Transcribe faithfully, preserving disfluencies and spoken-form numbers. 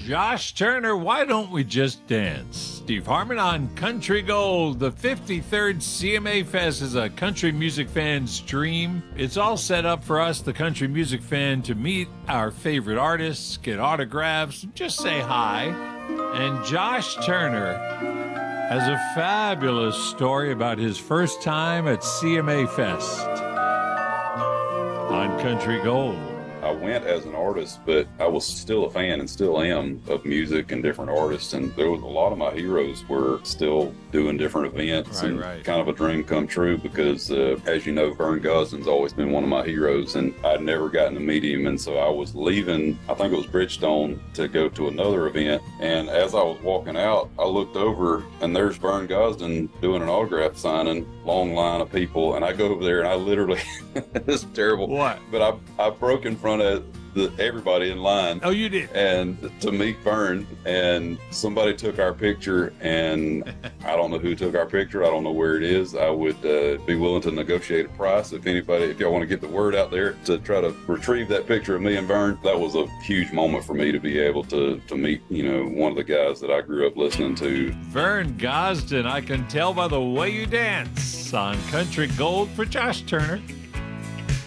Josh Turner, Why Don't We Just Dance? Steve Harmon on Country Gold. The fifty-third C M A Fest is a country music fan's dream. It's all set up for us, the country music fan, to meet our favorite artists, get autographs, just say hi. And Josh Turner has a fabulous story about his first time at C M A Fest on Country Gold. I went as an artist, but I was still a fan and still am of music and different artists. And there was a lot of my heroes were still doing different events, right, and right. kind of a dream come true because, uh, as you know, Vern Gosdin's always been one of my heroes, and I'd never gotten to meet him. And so I was leaving, I think it was Bridgestone, to go to another event. And as I was walking out, I looked over and there's Vern Gosdin doing an autograph signing, long line of people. And I go over there and I literally, it's terrible. What? But I, I broke in front of the, everybody in line. Oh, you did? And to meet Vern, and somebody took our picture, and I don't know who took our picture. I don't know where it is. I would uh, be willing to negotiate a price if anybody, if y'all want to get the word out there to try to retrieve that picture of me and Vern. That was a huge moment for me to be able to to meet, you know, one of the guys that I grew up listening to. Vern Gosdin, I can tell by the way you dance on Country Gold for Josh Turner.